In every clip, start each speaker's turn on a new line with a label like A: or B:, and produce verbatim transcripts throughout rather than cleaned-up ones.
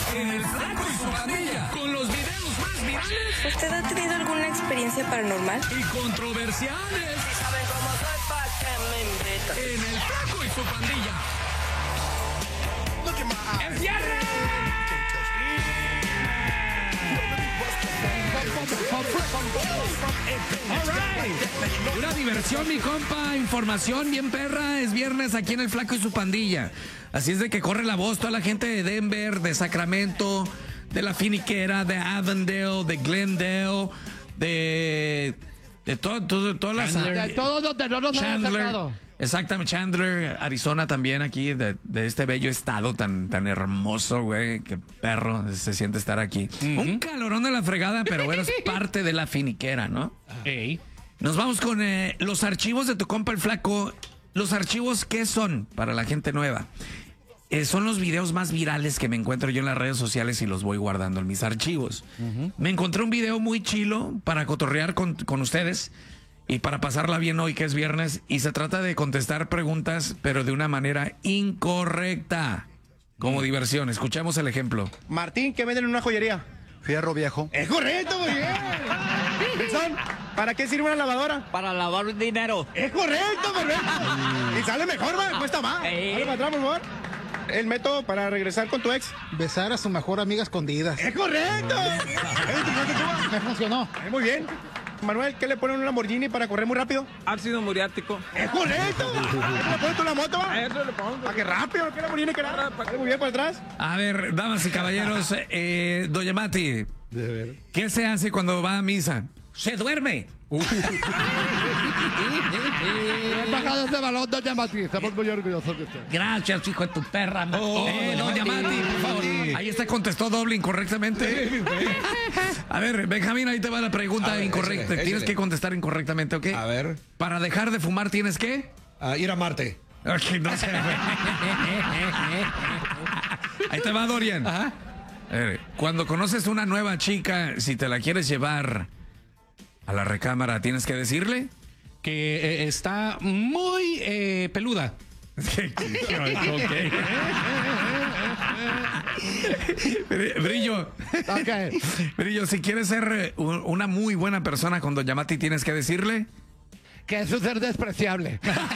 A: en El Flaco y su Pandilla, con los videos más virales.
B: ¿Usted ha tenido alguna experiencia paranormal?
A: Y controversiales.
C: Si saben cómo soy, pa' que me invitan.
A: En El Flaco y su Pandilla. ¡Es viernes! Alright. Una diversión, mi compa, información bien perra. Es viernes aquí en El Flaco y su Pandilla. Así es de que corre la voz toda la gente de Denver, de Sacramento, de La Finiquera, de Avondale, de Glendale, de de todo, todo, todas las
D: de todos donde no nos han sacado.
A: Exactamente, Chandler, Arizona también, aquí, de, de este bello estado tan, tan hermoso, güey. Qué perro se siente estar aquí. Uh-huh. Un calorón de la fregada, pero bueno, es parte de La Finiquera, ¿no?
D: Hey.
A: Nos vamos con eh, los archivos de tu compa el Flaco. Los archivos, ¿qué son para la gente nueva? Eh, son los videos más virales que me encuentro yo en las redes sociales y los voy guardando en mis archivos. Uh-huh. Me encontré un video muy chilo para cotorrear con, con ustedes y para pasarla bien hoy que es viernes, y se trata de contestar preguntas pero de una manera incorrecta, como uh-huh. diversión. Escuchamos el ejemplo.
E: Martín, ¿qué venden en una joyería?
F: Fierro viejo.
E: Es correcto, muy bien. Wilson, ¿para qué sirve una lavadora?
C: Para lavar dinero.
E: Es correcto, perfecto. Y sale mejor, ¿va? Cuesta más.
C: Eh.
E: Dale para atrás, por favor. El método para regresar con tu ex.
F: Besar a su mejor amiga escondidas.
E: ¡Es correcto!
F: Me funcionó.
E: Eh, muy bien. Manuel, ¿qué le ponen a un Lamborghini para correr muy rápido?
C: Ácido muriático.
E: ¡Es correcto! ¿Qué le pones tú la moto? Va?
C: Eso le pongo.
E: ¿Para qué rápido? ¿Qué Lamborghini que nada? Dale muy bien para atrás.
A: A ver, damas y caballeros, eh, doña Mati, ¿qué se hace cuando va a misa? Se duerme.
D: Uh. Embajada de balón, doña Mati. Estamos muy orgullosos de usted.
A: Gracias, hijo de tu perra. Oh, eh, doña Mati, por favor. Ahí está, contestó doble incorrectamente. A ver, Benjamín, ahí te va la pregunta ver, incorrecta. Échale, tienes échale. que contestar incorrectamente, ¿ok?
G: A ver.
A: Para dejar de fumar, ¿tienes que?
G: Uh, ir a Marte.
A: Okay, no sé. Ahí te va, Dorian. Ajá. A ver, cuando conoces una nueva chica, si te la quieres llevar a la recámara, ¿tienes que decirle?
D: Que eh, está muy eh, peluda.
A: Brillo.
D: Okay.
A: Brillo, si quieres ser una muy buena persona con doña Mati, ¿tienes que decirle?
D: Que es un ser despreciable.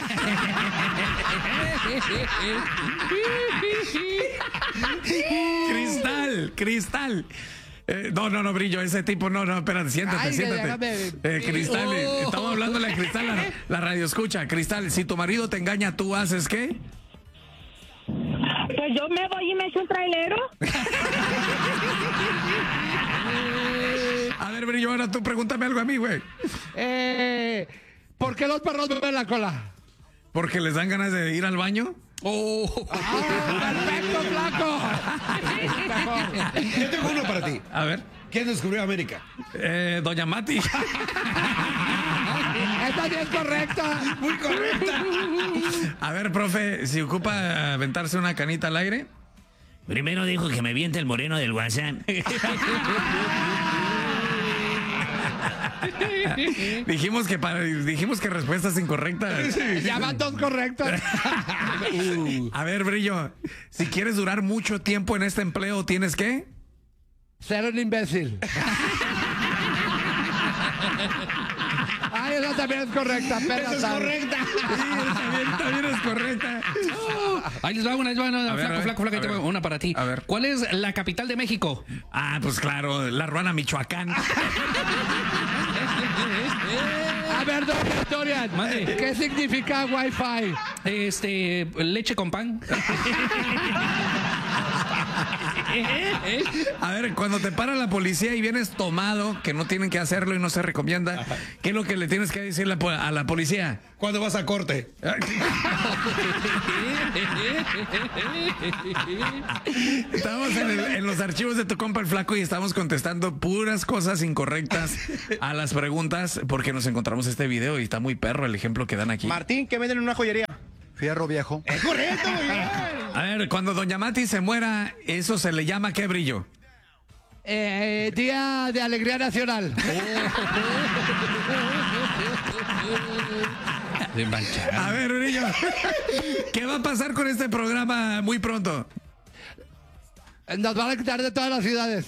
A: Cristal, Cristal. Eh, no, no, no, Brillo, ese tipo, no, no, espérate, siéntate, Ay, siéntate. Eh, Cristal, oh. estamos hablando de Cristal, la, la radio escucha. Cristal, si tu marido te engaña, ¿tú haces qué?
H: Pues yo me voy y me echo un trailero.
A: A ver, Brillo, ahora tú pregúntame algo a mí, güey.
D: Eh, ¿por qué los perros beben la cola?
A: ¿Porque les dan ganas de ir al baño?
D: ¡Oh! ¡Ah, perfecto, Flaco!
G: Yo tengo uno para ti.
A: A ver.
G: ¿Quién descubrió América?
A: Eh, doña Mati.
D: Esta sí es correcta.
G: Muy correcta.
A: A ver, profe, si ocupa aventarse una canita al aire.
I: Primero dijo que me viente el moreno del WhatsApp.
A: dijimos que para, dijimos que respuestas incorrectas.
D: Ya van dos correctas.
A: uh. A ver, Brillo, si quieres durar mucho tiempo en este empleo, ¿tienes que?
D: Ser un imbécil. Ay, esa también es correcta.
G: Esa es correcta.
A: Sí, también, también es correcta.
D: Uh, ahí les va una, ahí les va una.
A: A ver,
D: flaco,
A: a ver,
D: flaco, flaco,
A: a
D: tengo
A: ver.
D: una para ti.
A: A ver.
D: ¿Cuál es la capital de México?
A: Ah, pues claro, La Ruana, Michoacán.
D: A ver, don Dorian, ¿qué significa Wi-Fi? Este, leche con pan.
A: A ver, cuando te para la policía y vienes tomado, que no tienen que hacerlo y no se recomienda, ¿qué es lo que le tienes que decir a la policía?
G: ¿Cuándo vas a corte?
A: Estamos en, el, en los archivos de tu compa el Flaco y estamos contestando puras cosas incorrectas a las preguntas porque nos encontramos este video y está muy perro el ejemplo que dan aquí.
E: Martín, ¿qué venden en una joyería?
F: Fierro viejo.
E: Es correcto, muy bien.
A: A ver, cuando doña Mati se muera, ¿eso se le llama qué, Brillo?
D: Eh, día de alegría nacional.
A: A ver, Brillo, ¿qué va a pasar con este programa muy pronto?
D: Nos van a quitar de todas las ciudades.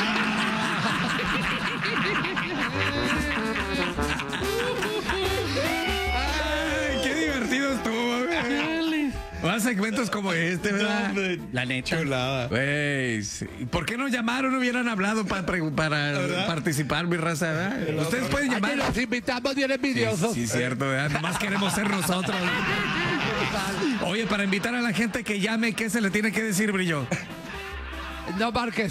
A: Ay, qué divertido estuvo, güey. Más segmentos como este, ¿verdad?
D: La neta.
G: Chulada.
A: Güey, sí. ¿Por qué no llamaron? No hubieran hablado pa- pre- para
G: ¿verdad?
A: participar, mi raza, ¿verdad? Ustedes pueden
D: Aquí
A: llamar.
D: los invitamos bien envidiosos.
A: Sí, sí, cierto, ¿verdad? Nomás queremos ser nosotros. Oye, para invitar a la gente que llame, ¿qué se le tiene que decir, Brillo?
D: No marques.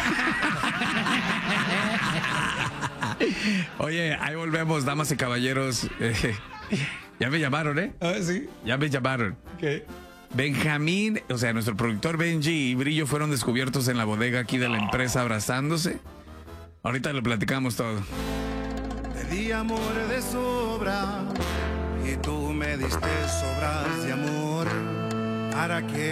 A: Oye, ahí volvemos, damas y caballeros. Eh, ya me llamaron, ¿eh?
G: Ah, sí.
A: Ya me llamaron.
G: ¿Qué?
A: Benjamín, o sea, nuestro productor Benji y Brillo fueron descubiertos en la bodega aquí de la empresa abrazándose. Ahorita le platicamos todo.
J: Te di amor de sobra y tú me diste sobras de amor. ¿Para qué